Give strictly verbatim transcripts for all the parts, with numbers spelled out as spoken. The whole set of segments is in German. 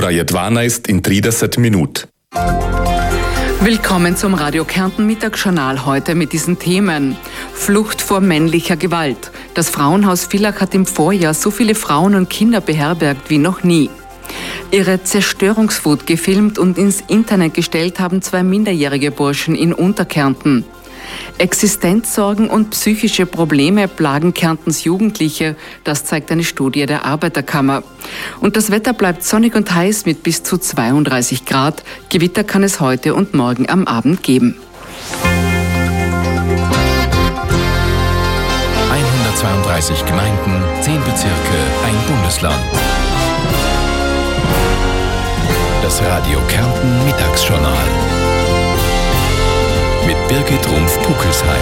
Ura dvanaest in trideset minut. Willkommen zum Radio Kärnten Mittagsjournal heute mit diesen Themen. Flucht vor männlicher Gewalt. Das Frauenhaus Villach hat im Vorjahr so viele Frauen und Kinder beherbergt wie noch nie. Ihre Zerstörungswut gefilmt und ins Internet gestellt haben zwei minderjährige Burschen in Unterkärnten. Existenzsorgen und psychische Probleme plagen Kärntens Jugendliche, das zeigt eine Studie der Arbeiterkammer. Und das Wetter bleibt sonnig und heiß mit bis zu zweiunddreißig Grad. Gewitter kann es heute und morgen am Abend geben. hundertzweiunddreißig Gemeinden, zehn Bezirke, ein Bundesland. Das Radio Kärnten Mittagsjournal. Mit Birgit Rumpf-Puckelsheim.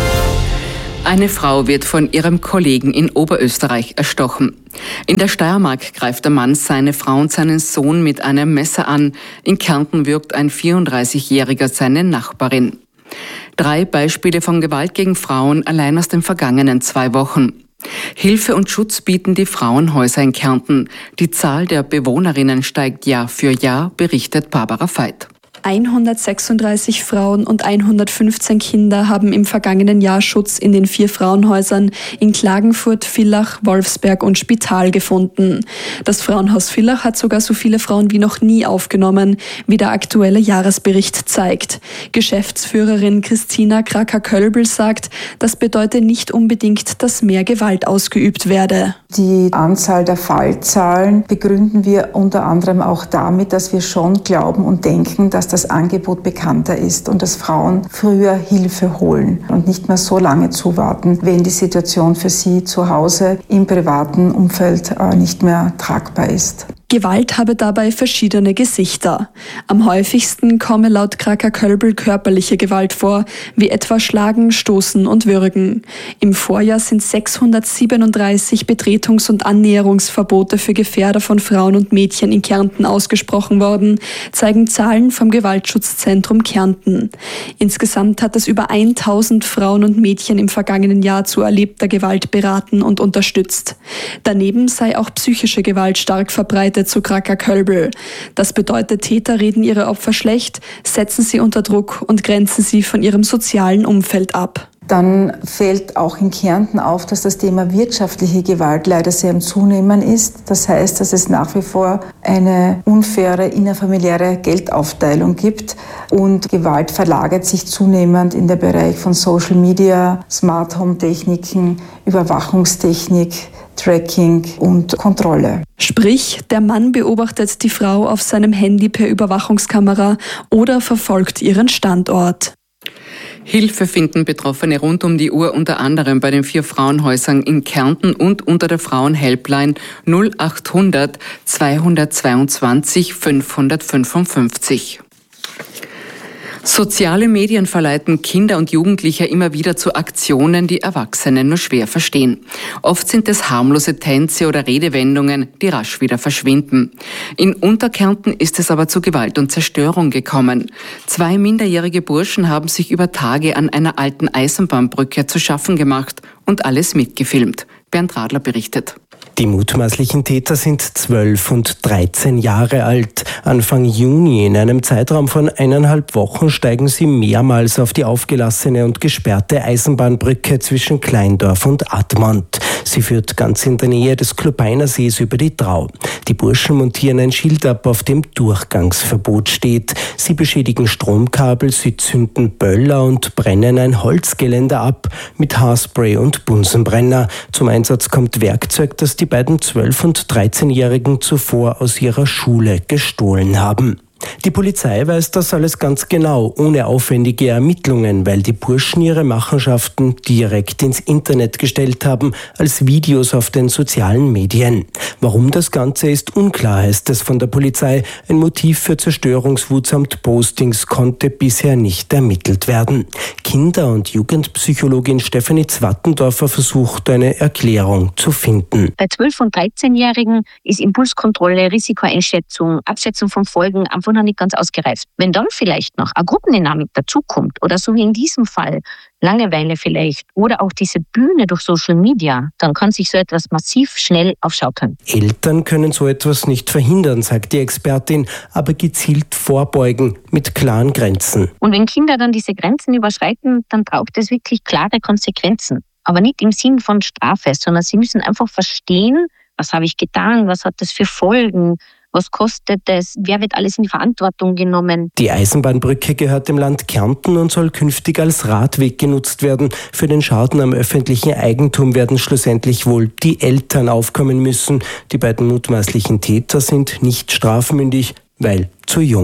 Eine Frau wird von ihrem Kollegen in Oberösterreich erstochen. In der Steiermark greift der Mann seine Frau und seinen Sohn mit einem Messer an. In Kärnten würgt ein vierunddreißigjähriger seine Nachbarin. Drei Beispiele von Gewalt gegen Frauen allein aus den vergangenen zwei Wochen. Hilfe und Schutz bieten die Frauenhäuser in Kärnten. Die Zahl der Bewohnerinnen steigt Jahr für Jahr, berichtet Barbara Veit. hundertsechsunddreißig Frauen und hundertfünfzehn Kinder haben im vergangenen Jahr Schutz in den vier Frauenhäusern in Klagenfurt, Villach, Wolfsberg und Spital gefunden. Das Frauenhaus Villach hat sogar so viele Frauen wie noch nie aufgenommen, wie der aktuelle Jahresbericht zeigt. Geschäftsführerin Christina Kracker-Kölbel sagt, das bedeutet nicht unbedingt, dass mehr Gewalt ausgeübt werde. Die Anzahl der Fallzahlen begründen wir unter anderem auch damit, dass wir schon glauben und denken, dass das Angebot bekannter ist und dass Frauen früher Hilfe holen und nicht mehr so lange zuwarten, wenn die Situation für sie zu Hause im privaten Umfeld nicht mehr tragbar ist. Gewalt habe dabei verschiedene Gesichter. Am häufigsten komme laut Kracker-Kölbel körperliche Gewalt vor, wie etwa Schlagen, Stoßen und Würgen. Im Vorjahr sind sechshundertsiebenunddreißig Betretungs- und Annäherungsverbote für Gefährder von Frauen und Mädchen in Kärnten ausgesprochen worden, zeigen Zahlen vom Gewaltschutzzentrum Kärnten. Insgesamt hat es über tausend Frauen und Mädchen im vergangenen Jahr zu erlebter Gewalt beraten und unterstützt. Daneben sei auch psychische Gewalt stark verbreitet, zu Kracker-Kölbel. Das bedeutet, Täter reden ihre Opfer schlecht, setzen sie unter Druck und grenzen sie von ihrem sozialen Umfeld ab. Dann fällt auch in Kärnten auf, dass das Thema wirtschaftliche Gewalt leider sehr im Zunehmen ist. Das heißt, dass es nach wie vor eine unfaire innerfamiliäre Geldaufteilung gibt und Gewalt verlagert sich zunehmend in den Bereich von Social Media, Smart Home Techniken, Überwachungstechnik, Tracking und Kontrolle. Sprich, der Mann beobachtet die Frau auf seinem Handy per Überwachungskamera oder verfolgt ihren Standort. Hilfe finden Betroffene rund um die Uhr, unter anderem bei den vier Frauenhäusern in Kärnten und unter der Frauenhelpline null achthundert zweihundertzweiundzwanzig fünfhundertfünfundfünfzig. Soziale Medien verleiten Kinder und Jugendliche immer wieder zu Aktionen, die Erwachsene nur schwer verstehen. Oft sind es harmlose Tänze oder Redewendungen, die rasch wieder verschwinden. In Unterkärnten ist es aber zu Gewalt und Zerstörung gekommen. Zwei minderjährige Burschen haben sich über Tage an einer alten Eisenbahnbrücke zu schaffen gemacht und alles mitgefilmt. Bernd Radler berichtet. Die mutmaßlichen Täter sind zwölf und dreizehn Jahre alt. Anfang Juni, in einem Zeitraum von eineinhalb Wochen, steigen sie mehrmals auf die aufgelassene und gesperrte Eisenbahnbrücke zwischen Kleindorf und Admont. Sie führt ganz in der Nähe des Klubainer Sees über die Drau. Die Burschen montieren ein Schild ab, auf dem Durchgangsverbot steht. Sie beschädigen Stromkabel, sie zünden Böller und brennen ein Holzgeländer ab mit Haarspray und Bunsenbrenner. Zum Einsatz kommt Werkzeug, das die beiden zwölf- und dreizehnjährigen zuvor aus ihrer Schule gestohlen haben. Die Polizei weiß das alles ganz genau, ohne aufwendige Ermittlungen, weil die Burschen ihre Machenschaften direkt ins Internet gestellt haben, als Videos auf den sozialen Medien. Warum das Ganze ist unklar, heißt es von der Polizei. Ein Motiv für Zerstörungswut samt Postings konnte bisher nicht ermittelt werden. Kinder- und Jugendpsychologin Stefanie Zwattendorfer versucht, eine Erklärung zu finden. Bei zwölf- und dreizehnjährigen ist Impulskontrolle, Risikoeinschätzung, Abschätzung von Folgen einfach noch nicht ganz ausgereift. Wenn dann vielleicht noch eine Gruppendynamik dazukommt oder so wie in diesem Fall Langeweile vielleicht oder auch diese Bühne durch Social Media, dann kann sich so etwas massiv schnell aufschaukeln. Eltern können so etwas nicht verhindern, sagt die Expertin, aber gezielt vorbeugen mit klaren Grenzen. Und wenn Kinder dann diese Grenzen überschreiten, dann braucht es wirklich klare Konsequenzen. Aber nicht im Sinn von Strafe, sondern sie müssen einfach verstehen, was habe ich getan, was hat das für Folgen, was kostet es, wer wird alles in die Verantwortung genommen. Die Eisenbahnbrücke gehört dem Land Kärnten und soll künftig als Radweg genutzt werden. Für den Schaden am öffentlichen Eigentum werden schlussendlich wohl die Eltern aufkommen müssen. Die beiden mutmaßlichen Täter sind nicht strafmündig, weil zu jung.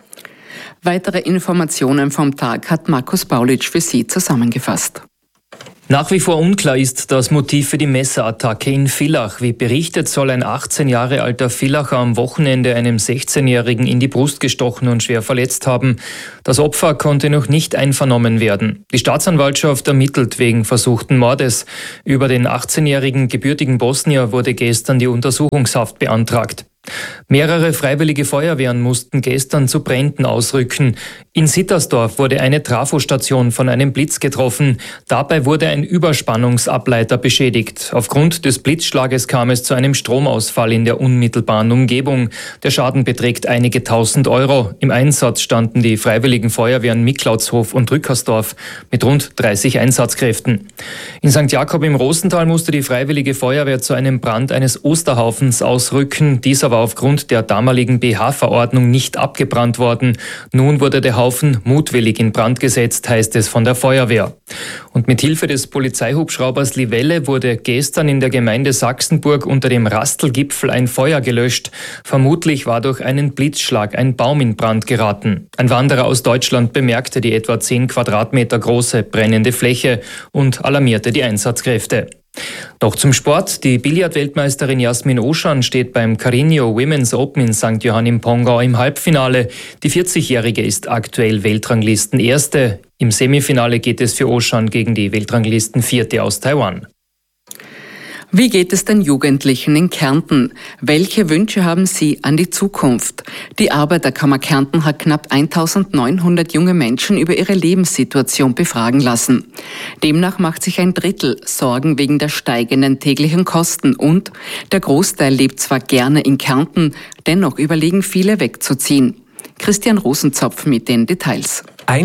Weitere Informationen vom Tag hat Markus Paulitsch für Sie zusammengefasst. Nach wie vor unklar ist das Motiv für die Messerattacke in Villach. Wie berichtet, soll ein achtzehn Jahre alter Villacher am Wochenende einem sechzehnjährigen in die Brust gestochen und schwer verletzt haben. Das Opfer konnte noch nicht einvernommen werden. Die Staatsanwaltschaft ermittelt wegen versuchten Mordes. Über den achtzehnjährigen gebürtigen Bosnier wurde gestern die Untersuchungshaft beantragt. Mehrere freiwillige Feuerwehren mussten gestern zu Bränden ausrücken. In Sittersdorf wurde eine Trafostation von einem Blitz getroffen. Dabei wurde ein Überspannungsableiter beschädigt. Aufgrund des Blitzschlages kam es zu einem Stromausfall in der unmittelbaren Umgebung. Der Schaden beträgt einige tausend Euro. Im Einsatz standen die freiwilligen Feuerwehren Miklautshof und Rückersdorf mit rund dreißig Einsatzkräften. In Sankt Jakob im Rosental musste die freiwillige Feuerwehr zu einem Brand eines Osterhaufens ausrücken. Dieser war aufgrund der damaligen B H-Verordnung nicht abgebrannt worden. Nun wurde der Haufen mutwillig in Brand gesetzt, heißt es von der Feuerwehr. Und mit Hilfe des Polizeihubschraubers Livelle wurde gestern in der Gemeinde Sachsenburg unter dem Rastelgipfel ein Feuer gelöscht. Vermutlich war durch einen Blitzschlag ein Baum in Brand geraten. Ein Wanderer aus Deutschland bemerkte die etwa zehn Quadratmeter große brennende Fläche und alarmierte die Einsatzkräfte. Doch zum Sport. Die Billardweltmeisterin Jasmin Oschan steht beim Carreño Women's Open in Sankt Johann im Pongau im Halbfinale. Die vierzigjährige ist aktuell Weltranglistenerste. Im Semifinale geht es für Oschan gegen die Weltranglistenvierte aus Taiwan. Wie geht es den Jugendlichen in Kärnten? Welche Wünsche haben sie an die Zukunft? Die Arbeiterkammer Kärnten hat knapp eintausendneunhundert junge Menschen über ihre Lebenssituation befragen lassen. Demnach macht sich ein Drittel Sorgen wegen der steigenden täglichen Kosten und der Großteil lebt zwar gerne in Kärnten, dennoch überlegen viele wegzuziehen. Christian Rosenzopf mit den Details.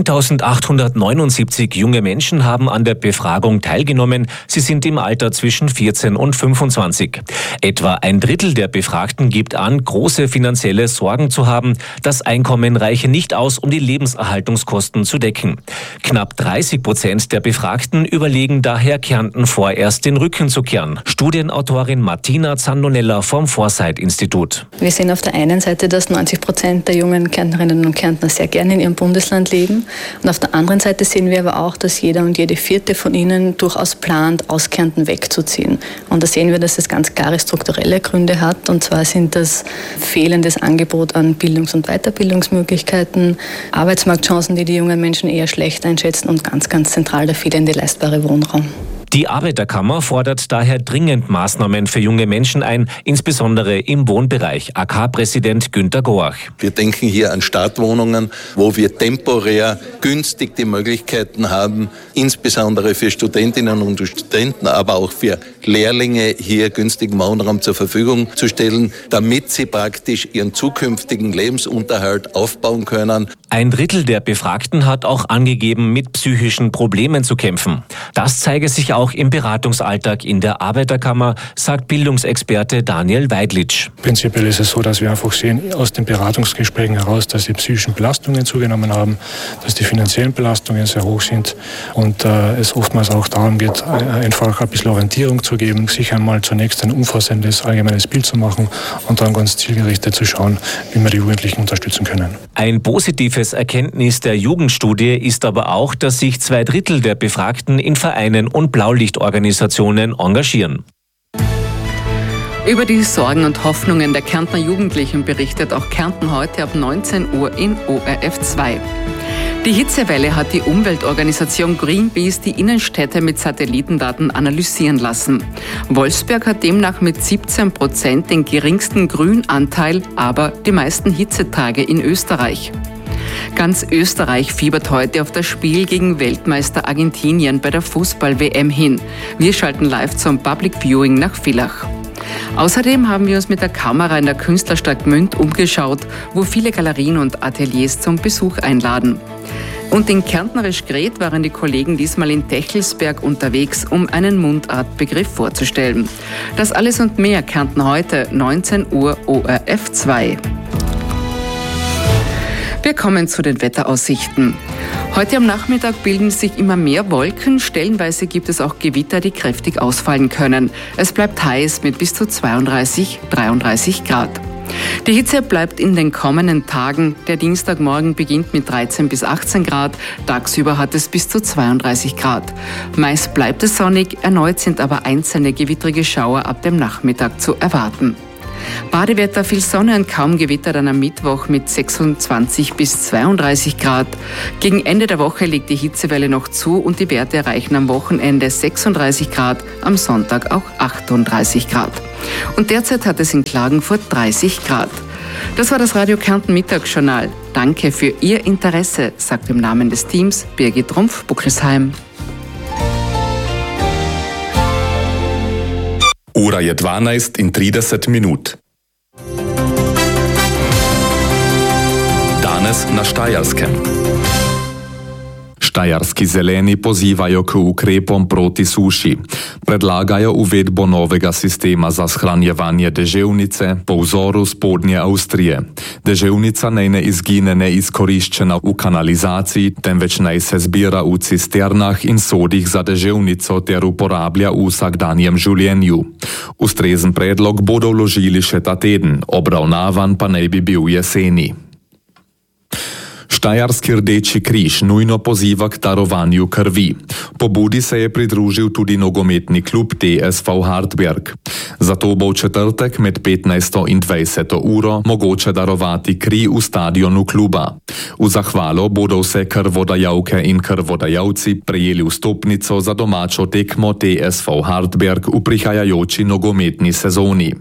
eintausendachthundertneunundsiebzig junge Menschen haben an der Befragung teilgenommen. Sie sind im Alter zwischen vierzehn und fünfundzwanzig. Etwa ein Drittel der Befragten gibt an, große finanzielle Sorgen zu haben. Das Einkommen reiche nicht aus, um die Lebenserhaltungskosten zu decken. Knapp dreißig Prozent der Befragten überlegen daher, Kärnten vorerst den Rücken zu kehren. Studienautorin Martina Zandonella vom Foresight-Institut. Wir sehen auf der einen Seite, dass neunzig Prozent der jungen Kärntnerinnen und Kärntner sehr gerne in ihrem Bundesland leben. Und auf der anderen Seite sehen wir aber auch, dass jeder und jede vierte von ihnen durchaus plant, aus Kärnten wegzuziehen. Und da sehen wir, dass es ganz klare strukturelle Gründe hat. Und zwar sind das fehlendes Angebot an Bildungs- und Weiterbildungsmöglichkeiten, Arbeitsmarktchancen, die die jungen Menschen eher schlecht einschätzen und ganz, ganz zentral der fehlende leistbare Wohnraum. Die Arbeiterkammer fordert daher dringend Maßnahmen für junge Menschen ein, insbesondere im Wohnbereich. A K-Präsident Günter Goach. Wir denken hier an Startwohnungen, wo wir temporär günstig die Möglichkeiten haben, insbesondere für Studentinnen und Studenten, aber auch für Lehrlinge hier günstigen Wohnraum zur Verfügung zu stellen, damit sie praktisch ihren zukünftigen Lebensunterhalt aufbauen können. Ein Drittel der Befragten hat auch angegeben, mit psychischen Problemen zu kämpfen. Das zeige sich auch im Beratungsalltag in der Arbeiterkammer, sagt Bildungsexperte Daniel Weidlitsch. Prinzipiell ist es so, dass wir einfach sehen aus den Beratungsgesprächen heraus, dass die psychischen Belastungen zugenommen haben, dass die finanziellen Belastungen sehr hoch sind und äh, es oftmals auch darum geht, einfach ein bisschen Orientierung zu geben, sich einmal zunächst ein umfassendes, allgemeines Bild zu machen und dann ganz zielgerichtet zu schauen, wie wir die Jugendlichen unterstützen können. Ein positives Erkenntnis der Jugendstudie ist aber auch, dass sich zwei Drittel der Befragten in Vereinen und Blaulichtorganisationen engagieren. Über die Sorgen und Hoffnungen der Kärntner Jugendlichen berichtet auch Kärnten heute ab neunzehn Uhr in O R F zwei. Die Hitzewelle hat die Umweltorganisation Greenpeace die Innenstädte mit Satellitendaten analysieren lassen. Wolfsberg hat demnach mit siebzehn Prozent den geringsten Grünanteil, aber die meisten Hitzetage in Österreich. Ganz Österreich fiebert heute auf das Spiel gegen Weltmeister Argentinien bei der Fußball-W M hin. Wir schalten live zum Public Viewing nach Villach. Außerdem haben wir uns mit der Kamera in der Künstlerstadt Gmünd umgeschaut, wo viele Galerien und Ateliers zum Besuch einladen. Und in Kärntnerisch Gret waren die Kollegen diesmal in Techelsberg unterwegs, um einen Mundartbegriff vorzustellen. Das alles und mehr Kärnten heute, neunzehn Uhr O R F zwei. Wir kommen zu den Wetteraussichten. Heute am Nachmittag bilden sich immer mehr Wolken, stellenweise gibt es auch Gewitter, die kräftig ausfallen können. Es bleibt heiß mit bis zu zweiunddreißig, dreiunddreißig Grad. Die Hitze bleibt in den kommenden Tagen. Der Dienstagmorgen beginnt mit dreizehn bis achtzehn Grad, tagsüber hat es bis zu zweiunddreißig Grad. Meist bleibt es sonnig, erneut sind aber einzelne gewittrige Schauer ab dem Nachmittag zu erwarten. Badewetter, viel Sonne und kaum Gewitter dann am Mittwoch mit sechsundzwanzig bis zweiunddreißig Grad. Gegen Ende der Woche legt die Hitzewelle noch zu und die Werte erreichen am Wochenende sechsunddreißig Grad, am Sonntag auch achtunddreißig Grad. Und derzeit hat es in Klagenfurt dreißig Grad. Das war das Radio Kärnten Mittagsjournal. Danke für Ihr Interesse, sagt im Namen des Teams Birgit Rumpf-Buckelsheim. Ura je dvanajst in trideset minut. Danes na Štajerskem. Štajerski zeleni pozivajo k ukrepom proti suši. Predlagajo uvedbo novega sistema za shranjevanje deževnice po vzoru spodnje Avstrije. Deževnica naj ne izgine neizkoriščena v kanalizaciji, temveč naj se zbira v cisternah in sodih za deževnico ter uporablja v vsakdanjem življenju. Ustrezen predlog bodo vložili še ta teden, obravnavan pa naj bi bil jeseni. Štajerski Rdeči križ nujno poziva k darovanju krvi. Pobudi se je pridružil tudi nogometni klub T S V Hartberg. Zato bo v četrtek med petnajsto in dvajseto uro mogoče darovati kri v stadionu kluba. V zahvalo bodo vse krvodajalke in krvodajalci prejeli vstopnico za domačo tekmo T S V Hartberg v prihajajoči nogometni sezoni.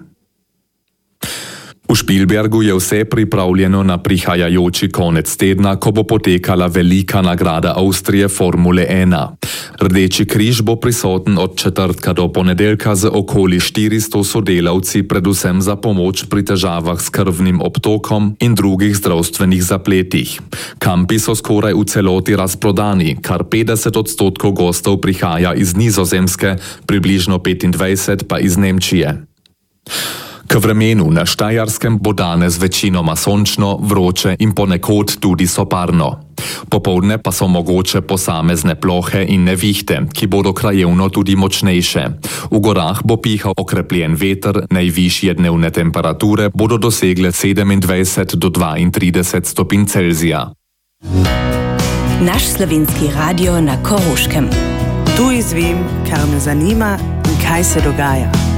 V Špilbergu je vse pripravljeno na prihajajoči konec tedna, ko bo potekala velika nagrada Avstrije Formule ena. Rdeči križ bo prisoten od četrtka do ponedeljka z okoli štiristo sodelavci, predvsem za pomoč pri težavah s krvnim obtokom in drugih zdravstvenih zapletih. Kampi so skoraj v celoti razprodani, kar petdeset odstotkov gostov prihaja iz Nizozemske, približno petindvajset pa iz Nemčije. K vremenu na Štajerskem bo danes večinoma sončno, vroče in ponekod tudi soparno. Popoldne pa so mogoče posamezne plohe in nevihte, ki bodo krajevno tudi močnejše. V gorah bo pihal okrepljen veter, najvišje dnevne temperature bodo dosegle sedemindvajset do dvaintrideset stopinj Celzija. Naš slovenski radio na Koroškem. Tu izvem, kar me zanima in kaj se dogaja.